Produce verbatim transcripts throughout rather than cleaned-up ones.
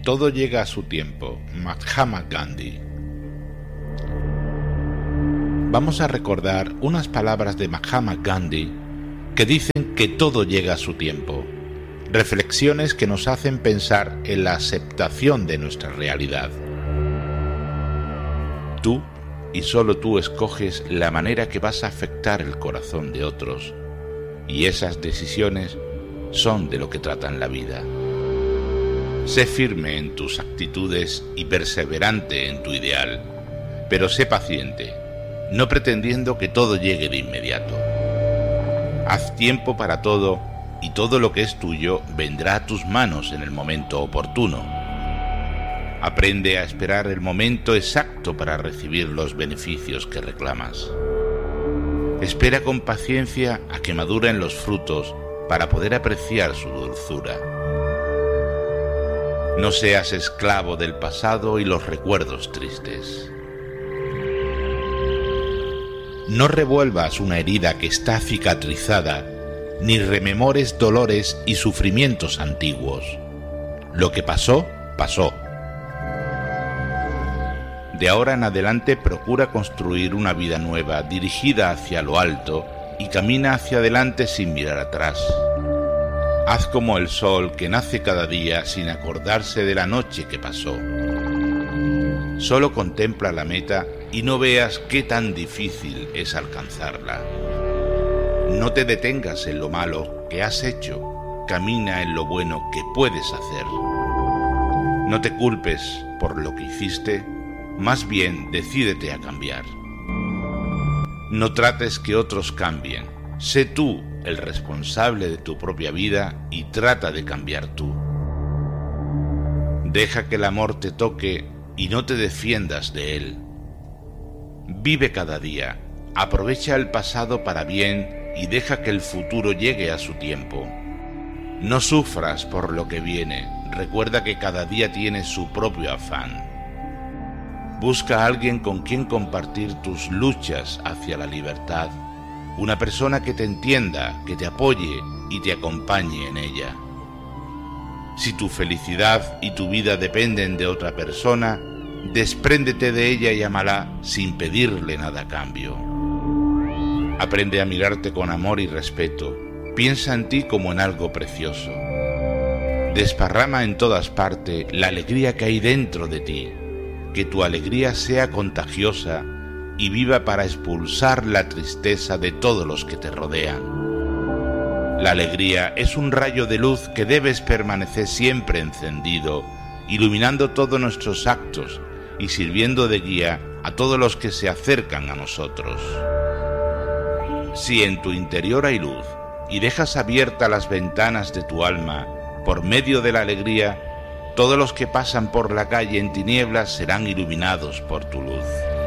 todo llega a su tiempo. Mahatma Gandhi. Vamos a recordar unas palabras de Mahatma Gandhi que dicen que todo llega a su tiempo. Reflexiones que nos hacen pensar en la aceptación de nuestra realidad. Tú y solo tú escoges la manera que vas a afectar el corazón de otros, y esas decisiones son de lo que tratan la vida. Sé firme en tus actitudes y perseverante en tu ideal, pero sé paciente, no pretendiendo que todo llegue de inmediato. Haz tiempo para todo y todo lo que es tuyo vendrá a tus manos en el momento oportuno. Aprende a esperar el momento exacto para recibir los beneficios que reclamas. Espera con paciencia a que maduren los frutos para poder apreciar su dulzura. No seas esclavo del pasado y los recuerdos tristes. No revuelvas una herida que está cicatrizada, ni rememores dolores y sufrimientos antiguos. Lo que pasó, pasó. De ahora en adelante procura construir una vida nueva dirigida hacia lo alto y camina hacia adelante sin mirar atrás. Haz como el sol que nace cada día sin acordarse de la noche que pasó. Solo contempla la meta y no veas qué tan difícil es alcanzarla. No te detengas en lo malo que has hecho, camina en lo bueno que puedes hacer. No te culpes por lo que hiciste, más bien decídete a cambiar. No trates que otros cambien, sé tú el responsable de tu propia vida y trata de cambiar tú. Deja que el amor te toque y no te defiendas de él. Vive cada día, aprovecha el pasado para bien y deja que el futuro llegue a su tiempo. No sufras por lo que viene, recuerda que cada día tiene su propio afán. Busca a alguien con quien compartir tus luchas hacia la libertad, una persona que te entienda, que te apoye y te acompañe en ella. Si tu felicidad y tu vida dependen de otra persona, despréndete de ella y ámala sin pedirle nada a cambio. Aprende a mirarte con amor y respeto, piensa en ti como en algo precioso. Desparrama en todas partes la alegría que hay dentro de ti, que tu alegría sea contagiosa y viva para expulsar la tristeza de todos los que te rodean. La alegría es un rayo de luz que debes permanecer siempre encendido, iluminando todos nuestros actos y sirviendo de guía a todos los que se acercan a nosotros. Si en tu interior hay luz y dejas abiertas las ventanas de tu alma por medio de la alegría, todos los que pasan por la calle en tinieblas serán iluminados por tu luz.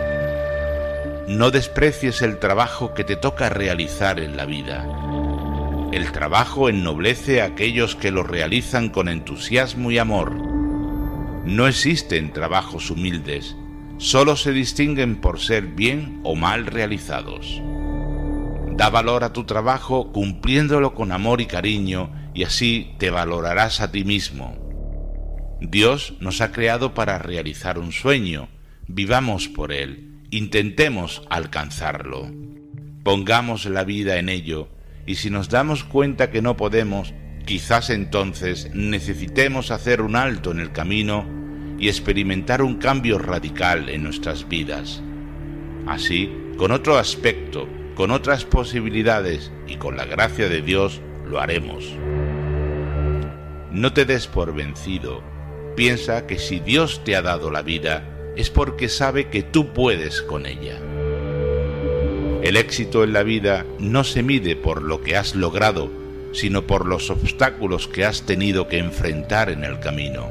No desprecies el trabajo que te toca realizar en la vida. El trabajo ennoblece a aquellos que lo realizan con entusiasmo y amor. No existen trabajos humildes, solo se distinguen por ser bien o mal realizados. Da valor a tu trabajo cumpliéndolo con amor y cariño y así te valorarás a ti mismo. Dios nos ha creado para realizar un sueño, vivamos por él, intentemos alcanzarlo. Pongamos la vida en ello y si nos damos cuenta que no podemos, quizás entonces necesitemos hacer un alto en el camino y experimentar un cambio radical en nuestras vidas. Así, con otro aspecto, con otras posibilidades y con la gracia de Dios, lo haremos. No te des por vencido. Piensa que si Dios te ha dado la vida, es porque sabe que tú puedes con ella. El éxito en la vida no se mide por lo que has logrado, sino por los obstáculos que has tenido que enfrentar en el camino.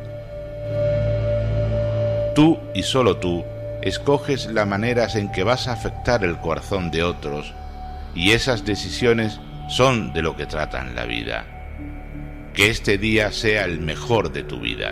Tú y solo tú escoges las maneras en que vas a afectar el corazón de otros, y esas decisiones son de lo que tratan la vida. Que este día sea el mejor de tu vida.